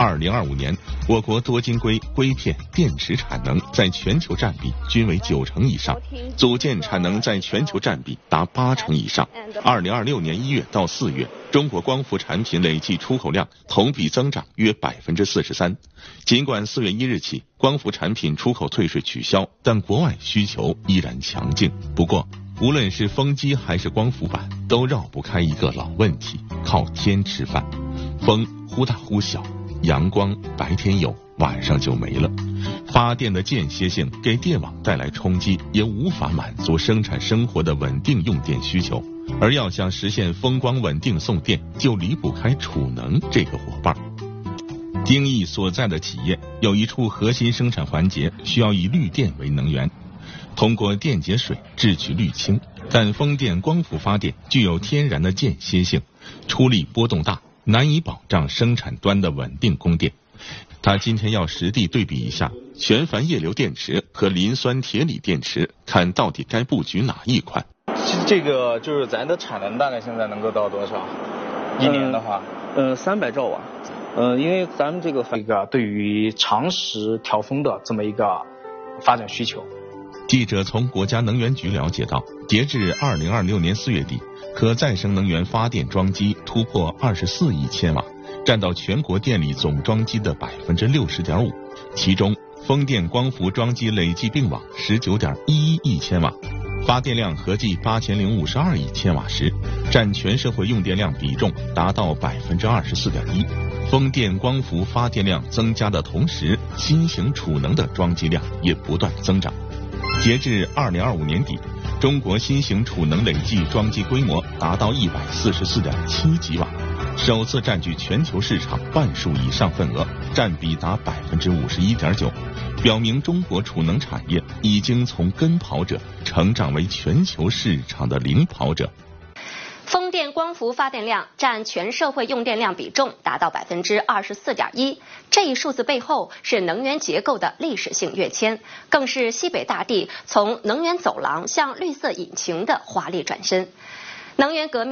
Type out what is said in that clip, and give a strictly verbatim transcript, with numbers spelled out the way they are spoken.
二零二五年，我国多晶硅、硅片、电池产能在全球占比均为九成以上，组件产能在全球占比达八成以上。二零二六年一月到四月，中国光伏产品累计出口量同比增长约百分之四十三。尽管四月一日起光伏产品出口退税取消，但国外需求依然强劲。不过，无论是风机还是光伏板，都绕不开一个老问题：靠天吃饭。风忽大忽小，阳光白天有，晚上就没了。发电的间歇性给电网带来冲击，也无法满足生产生活的稳定用电需求。而要想实现风光稳定送电，就离不开储能这个伙伴。丁毅所在的企业有一处核心生产环节需要以绿电为能源，通过电解水制取氯氢，但风电光伏发电具有天然的间歇性，出力波动大，难以保障生产端的稳定供电。他今天要实地对比一下全钒液流电池和磷酸铁锂电池，看到底该布局哪一款。 其实这个就是咱的产能大概现在能够到多少？一年的话， 呃，三百兆瓦。呃，因为咱们这个一个对于长时调峰的这么一个发展需求。 记者从国家能源局了解到，截至二零二六年四月底，可再生能源发电装机突破二十四亿千瓦，占到全国电力总装机的百分之六十点五。其中，风电光伏装机累计并网十九点一一亿千瓦，发电量合计八千零五十二亿千瓦时，占全社会用电量比重达到百分之二十四点一。风电光伏发电量增加的同时，新型储能的装机量也不断增长。截至二零二五年底，中国新型储能累计装机规模达到一百四十四点七吉瓦，首次占据全球市场半数以上份额，占比达百分之五十一点九，表明中国储能产业已经从跟跑者成长为全球市场的领跑者。 风电光伏发电量占全社会用电量比重达到百分之二十四点一，这一数字背后是能源结构的历史性跃迁，更是西北大地从能源走廊向绿色引擎的华丽转身。能源革命